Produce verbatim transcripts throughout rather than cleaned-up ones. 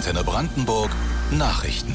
Antenne Brandenburg Nachrichten.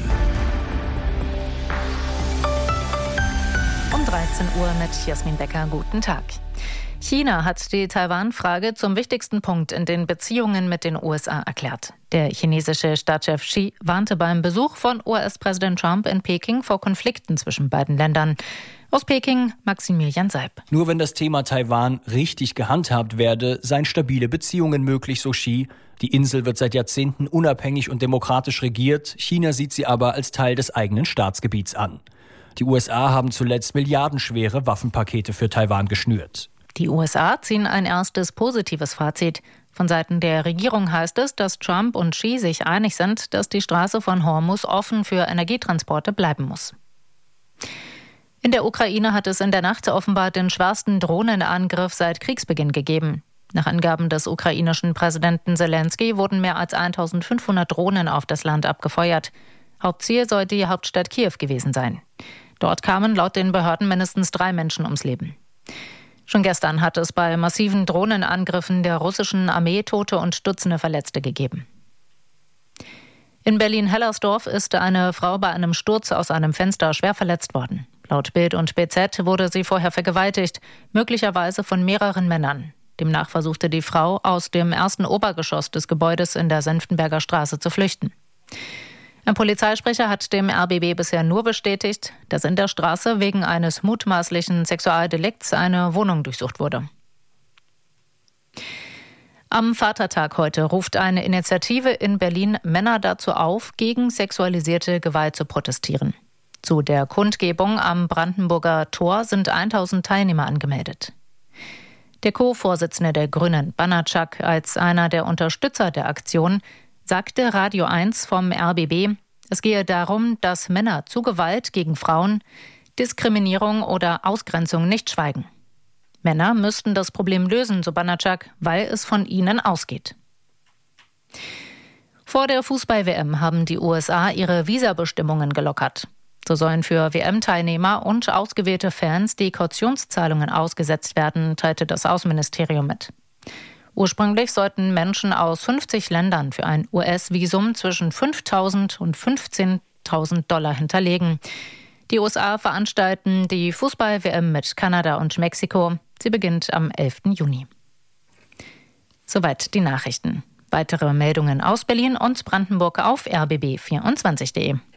Um dreizehn Uhr mit Jasmin Becker. Guten Tag. China hat die Taiwan-Frage zum wichtigsten Punkt in den Beziehungen mit den U S A erklärt. Der chinesische Staatschef Xi warnte beim Besuch von U S-Präsident Trump in Peking vor Konflikten zwischen beiden Ländern. Aus Peking Maximilian Seib. Nur wenn das Thema Taiwan richtig gehandhabt werde, seien stabile Beziehungen möglich, so Xi. Die Insel wird seit Jahrzehnten unabhängig und demokratisch regiert. China sieht sie aber als Teil des eigenen Staatsgebiets an. Die U S A haben zuletzt milliardenschwere Waffenpakete für Taiwan geschnürt. Die U S A ziehen ein erstes positives Fazit. Von Seiten der Regierung heißt es, dass Trump und Xi sich einig sind, dass die Straße von Hormuz offen für Energietransporte bleiben muss. In der Ukraine hat es in der Nacht offenbar den schwersten Drohnenangriff seit Kriegsbeginn gegeben. Nach Angaben des ukrainischen Präsidenten Selenskyj wurden mehr als eintausendfünfhundert Drohnen auf das Land abgefeuert. Hauptziel soll die Hauptstadt Kiew gewesen sein. Dort kamen laut den Behörden mindestens drei Menschen ums Leben. Schon gestern hat es bei massiven Drohnenangriffen der russischen Armee Tote und Dutzende Verletzte gegeben. In Berlin-Hellersdorf ist eine Frau bei einem Sturz aus einem Fenster schwer verletzt worden. Laut Bild und B Z wurde sie vorher vergewaltigt, möglicherweise von mehreren Männern. Demnach versuchte die Frau, aus dem ersten Obergeschoss des Gebäudes in der Senftenberger Straße zu flüchten. Ein Polizeisprecher hat dem R B B bisher nur bestätigt, dass in der Straße wegen eines mutmaßlichen Sexualdelikts eine Wohnung durchsucht wurde. Am Vatertag heute ruft eine Initiative in Berlin Männer dazu auf, gegen sexualisierte Gewalt zu protestieren. Zu der Kundgebung am Brandenburger Tor sind tausend Teilnehmer angemeldet. Der Co-Vorsitzende der Grünen, Banatschak, als einer der Unterstützer der Aktion, sagte Radio eins vom R B B, es gehe darum, dass Männer zu Gewalt gegen Frauen, Diskriminierung oder Ausgrenzung nicht schweigen. Männer müssten das Problem lösen, so Banatschak, weil es von ihnen ausgeht. Vor der Fußball-W M haben die U S A ihre Visabestimmungen gelockert. So sollen für W M-Teilnehmer und ausgewählte Fans die Kautionszahlungen ausgesetzt werden, teilte das Außenministerium mit. Ursprünglich sollten Menschen aus fünfzig Ländern für ein U S-Visum zwischen fünftausend und fünfzehntausend Dollar hinterlegen. Die U S A veranstalten die Fußball-W M mit Kanada und Mexiko. Sie beginnt am elften Juni. Soweit die Nachrichten. Weitere Meldungen aus Berlin und Brandenburg auf r b b vierundzwanzig punkt de.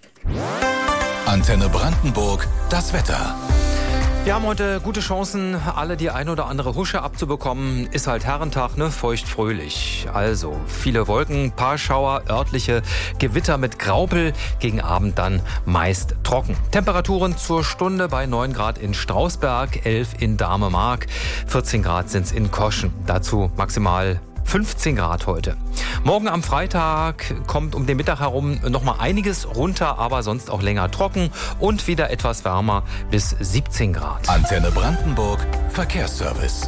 Antenne Brandenburg, das Wetter. Wir haben heute gute Chancen, alle die ein oder andere Husche abzubekommen. Ist halt Herrentag, ne? Feucht fröhlich. Also viele Wolken, paar Schauer, örtliche Gewitter mit Graupel. Gegen Abend dann meist trocken. Temperaturen zur Stunde bei neun Grad in Strausberg, elf in Dahme-Mark, vierzehn Grad sind's in Koschen. Dazu maximal fünfzehn Grad heute. Morgen am Freitag kommt um den Mittag herum noch mal einiges runter, aber sonst auch länger trocken und wieder etwas wärmer bis siebzehn Grad. Antenne Brandenburg Verkehrsservice.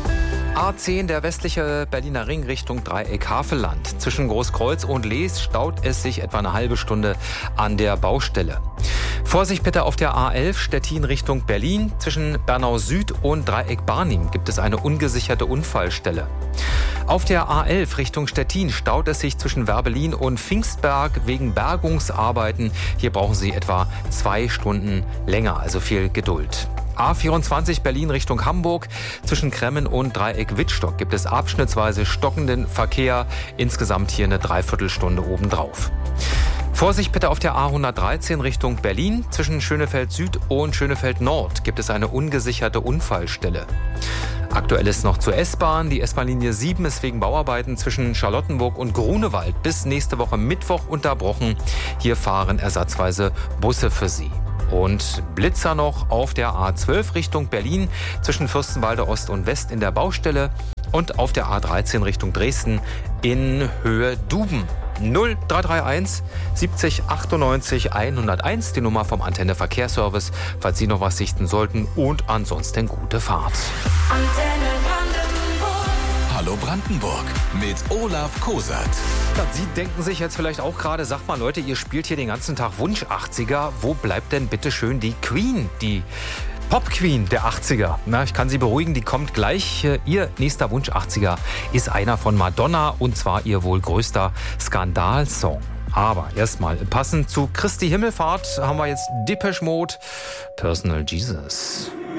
A zehn, der westliche Berliner Ring Richtung Dreieck Havelland. Zwischen Großkreuz und Lees staut es sich etwa eine halbe Stunde an der Baustelle. Vorsicht bitte auf der A elf Stettin Richtung Berlin. Zwischen Bernau Süd und Dreieck Barnim gibt es eine ungesicherte Unfallstelle. Auf der A elf Richtung Stettin staut es sich zwischen Werbelin und Pfingstberg wegen Bergungsarbeiten. Hier brauchen Sie etwa zwei Stunden länger, also viel Geduld. A vierundzwanzig Berlin Richtung Hamburg. Zwischen Kremmen und Dreieck Wittstock gibt es abschnittsweise stockenden Verkehr. Insgesamt hier eine Dreiviertelstunde obendrauf. Vorsicht bitte auf der A hundertdreizehn Richtung Berlin. Zwischen Schönefeld Süd und Schönefeld Nord gibt es eine ungesicherte Unfallstelle. Aktuell ist noch zur S-Bahn. Die S-Bahn-Linie sieben ist wegen Bauarbeiten zwischen Charlottenburg und Grunewald bis nächste Woche Mittwoch unterbrochen. Hier fahren ersatzweise Busse für Sie. Und Blitzer noch auf der A zwölf Richtung Berlin zwischen Fürstenwalde Ost und West in der Baustelle und auf der A dreizehn Richtung Dresden in Höhe Duben. null drei drei eins siebzig achtundneunzig hunderteins, die Nummer vom Antenne Verkehrsservice, falls Sie noch was sichten sollten, und ansonsten gute Fahrt. Antenne Brandenburg. Hallo Brandenburg mit Olaf Kosat. Ja, Sie denken sich jetzt vielleicht auch gerade, sagt mal Leute, ihr spielt hier den ganzen Tag Wunsch achtziger, wo bleibt denn bitte schön die Queen, die Pop-Queen der achtziger. Na, ich kann Sie beruhigen, die kommt gleich. Ihr nächster Wunsch achtziger ist einer von Madonna, und zwar ihr wohl größter Skandalsong. Aber erstmal, passend zu Christi Himmelfahrt haben wir jetzt Depeche Mode, Personal Jesus.